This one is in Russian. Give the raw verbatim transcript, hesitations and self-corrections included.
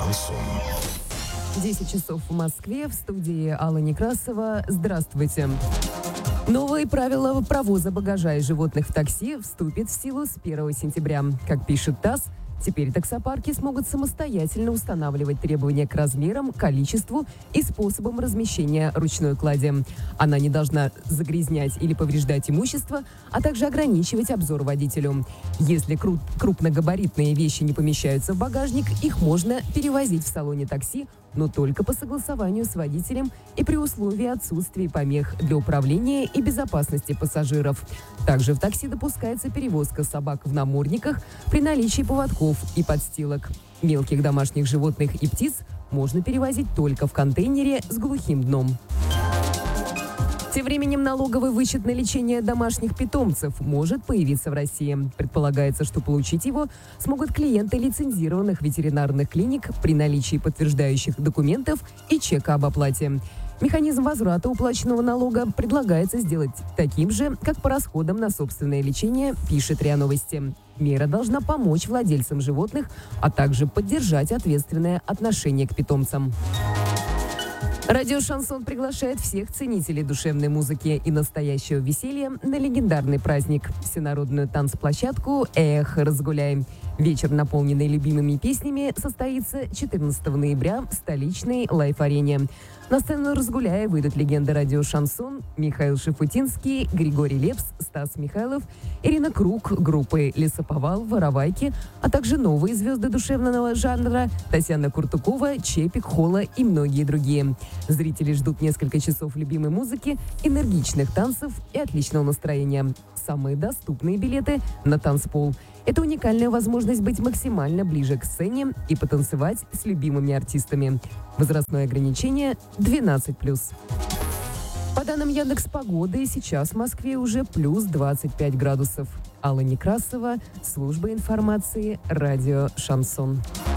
Шансон. десять часов в Москве, в студии Алла Некрасова. Здравствуйте. Новые правила провоза багажа и животных в такси вступят в силу с первого сентября. Как пишет ТАСС, теперь таксопарки смогут самостоятельно устанавливать требования к размерам, количеству и способам размещения ручной клади. Она не должна загрязнять или повреждать имущество, а также ограничивать обзор водителю. Если кру- крупногабаритные вещи не помещаются в багажник, их можно перевозить в салоне такси, но только по согласованию с водителем и при условии отсутствия помех для управления и безопасности пассажиров. Также в такси допускается перевозка собак в намордниках при наличии поводков и подстилок. Мелких домашних животных и птиц можно перевозить только в контейнере с глухим дном. Тем временем налоговый вычет на лечение домашних питомцев может появиться в России. Предполагается, что получить его смогут клиенты лицензированных ветеринарных клиник при наличии подтверждающих документов и чека об оплате. Механизм возврата уплаченного налога предлагается сделать таким же, как по расходам на собственное лечение, пишет РИА Новости. Мера должна помочь владельцам животных, а также поддержать ответственное отношение к питомцам. Радио «Шансон» приглашает всех ценителей душевной музыки и настоящего веселья на легендарный праздник – всенародную танцплощадку «Эх, разгуляй». Вечер, наполненный любимыми песнями, состоится четырнадцатого ноября в столичной лайф-арене. На сцену «Разгуляя» выйдут легенды радио «Шансон» Михаил Шафутинский, Григорий Лепс, Стас Михайлов, Ирина Круг, группы «Лесоповал», «Воровайки», а также новые звезды душевного жанра Татьяна Куртукова, Чепик, Холла и многие другие. Зрители ждут несколько часов любимой музыки, энергичных танцев и отличного настроения. Самые доступные билеты на танцпол. Это уникальная возможность быть максимально ближе к сцене и потанцевать с любимыми артистами. Возрастное ограничение двенадцать плюс. По данным Яндекс.Погоды, сейчас в Москве уже плюс двадцать пять градусов. Алла Некрасова, служба информации, радио «Шансон».